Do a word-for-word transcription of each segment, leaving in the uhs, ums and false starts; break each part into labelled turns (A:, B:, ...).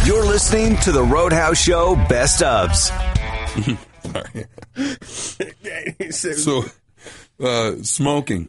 A: You're listening to the Roadhouse Show Best Ofs.
B: So, uh, smoking.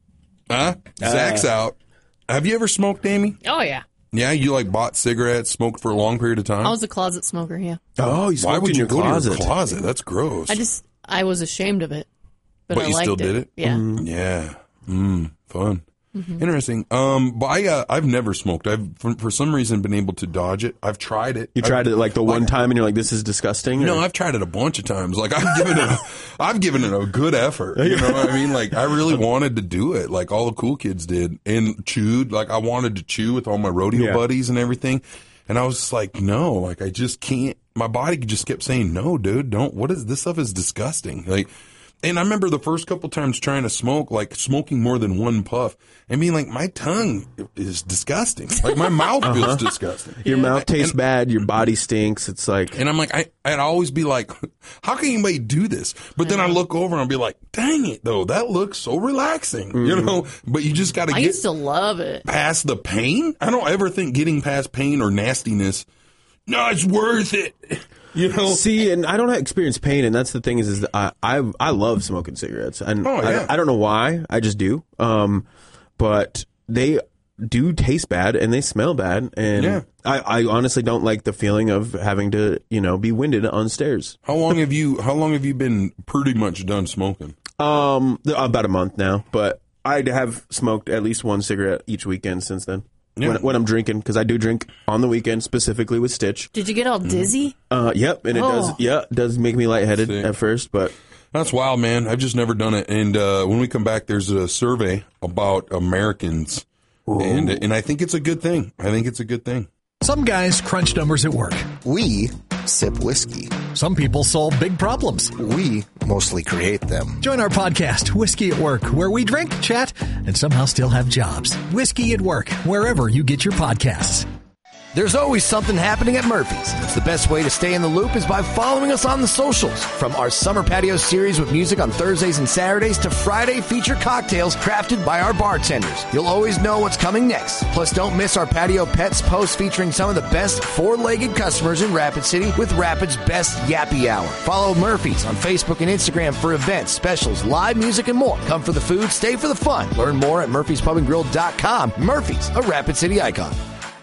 B: Huh? Uh, Zach's out. Have you ever smoked, Amy?
C: Oh, yeah.
B: Yeah, you like bought cigarettes, smoked for a long period of time?
C: I was a closet smoker, yeah.
D: Oh, you smoked
B: Why would
D: in
B: you
D: your
B: go
D: closet?
B: to your closet? That's gross.
C: I just, I was ashamed of it. But,
B: But
C: I
B: you
C: liked
B: still did it?
C: Yeah.
B: Mm, yeah. Mm, fun.
C: Mm-hmm.
B: Interesting. Um, but I, uh, I've never smoked. I've, for, for some reason, been able to dodge it. I've tried it.
D: You tried
B: I've,
D: it like the one
B: like,
D: time and you're like, this is disgusting? Or?
B: No, I've tried it a bunch of times. Like, I've given it a, I've given it a good effort. You know what I mean? Like, I really wanted to do it like all the cool kids did and chewed. Like, I wanted to chew with all my rodeo
D: Yeah.
B: buddies and everything. And I was just like, no, like, I just can't. My body just kept saying, no, dude, don't. What is this stuff is disgusting. Like, and I remember the first couple times trying to smoke, like smoking more than one puff and being like, my tongue is disgusting. Like my mouth
D: Uh-huh.
B: feels disgusting.
D: Your mouth tastes
B: And-
D: bad. Your body stinks. It's like,
B: And I'm like, I, I'd always be like, how can anybody do this? But then I look over and I'll be like, dang it though. That looks so relaxing, you know, but you just got to
C: I
B: get
C: used to love it.
B: past the pain. I don't ever think getting past pain or nastiness. No, it's worth it. You know,
D: see, and I don't experience pain, and that's the thing is, is that I, I, I love smoking cigarettes, and
B: Oh, yeah.
D: I, I don't know why, I just do. Um, but they do taste bad and they smell bad, and
B: Yeah.
D: I, I honestly don't like the feeling of having to, you know, be winded on stairs.
B: how long have you, how long have you been pretty much done smoking?
D: Um, about a month now, but I have smoked at least one cigarette each weekend since then.
B: Yeah.
D: When, when I'm drinking, because I do drink on the weekend, specifically with Stitch.
C: Did you get all dizzy?
D: Uh, yep, and it
C: Oh.
D: does. Yeah, it does make me lightheaded
B: Sick.
D: at first, but
B: That's wild, man. I've just never done it. And uh, when we come back, there's a survey about Americans, and and I think it's a good thing. I think it's a good thing.
E: Some guys crunch numbers at work.
F: We sip whiskey.
E: Some people solve big problems.
F: We mostly create them.
E: Join our podcast, Whiskey at Work, where we drink, chat, and somehow still have jobs. Whiskey at Work, wherever you get your podcasts.
G: There's always something happening at Murphy's. It's the best way to stay in the loop is by following us on the socials. From our summer patio series with music on Thursdays and Saturdays to Friday feature cocktails crafted by our bartenders. You'll always know what's coming next. Plus, don't miss our Patio Pets post featuring some of the best four-legged customers in Rapid City with Rapid's best Yappy Hour. Follow Murphy's on Facebook and Instagram for events, specials, live music, and more. Come for the food, stay for the fun. Learn more at murphys pub and grill dot com. Murphy's, a Rapid City icon.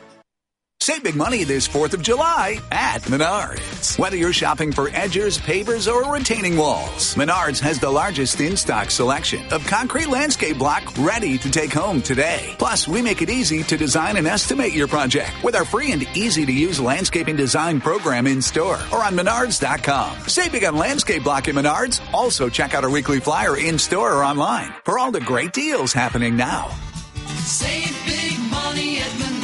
H: Save big money this fourth of July at Menards. Whether you're shopping for edges, pavers, or retaining walls, Menards has the largest in-stock selection of concrete landscape block ready to take home today. Plus, we make it easy to design and estimate your project with our free and easy-to-use landscaping design program in-store or on menards dot com. Save big on landscape block at Menards. Also, check out our weekly flyer in-store or online for all the great deals happening now.
I: Save big money at Menards.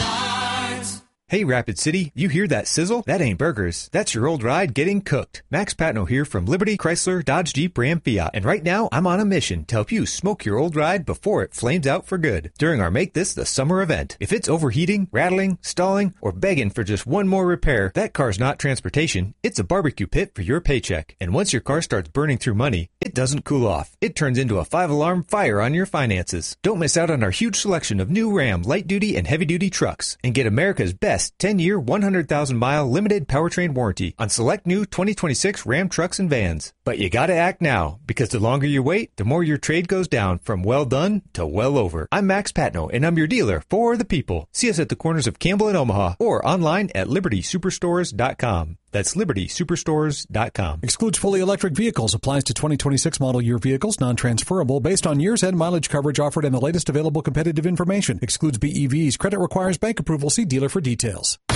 J: Hey, Rapid City, you hear that sizzle? That ain't burgers. That's your old ride getting cooked. Max Patno here from Liberty, Chrysler, Dodge, Jeep, Ram, Fiat. And right now, I'm on a mission to help you smoke your old ride before it flames out for good during our Make This the Summer event. If it's overheating, rattling, stalling, or begging for just one more repair, that car's not transportation. It's a barbecue pit for your paycheck. And once your car starts burning through money, it doesn't cool off. It turns into a five-alarm fire on your finances. Don't miss out on our huge selection of new Ram light-duty and heavy-duty trucks and get America's best ten-year, one hundred thousand mile limited powertrain warranty on select new twenty twenty-six Ram trucks and vans. But you gotta act now, because the longer you wait, the more your trade goes down from well done to well over. I'm Max Patno, and I'm your dealer for the people. See us at the corners of Campbell and Omaha, or online at liberty superstores dot com. That's liberty superstores dot com.
E: Excludes fully electric vehicles. Applies to twenty twenty-six model year vehicles. Non-transferable based on years and mileage coverage offered and the latest available competitive information. Excludes B E Vs. Credit requires bank approval. See dealer for details.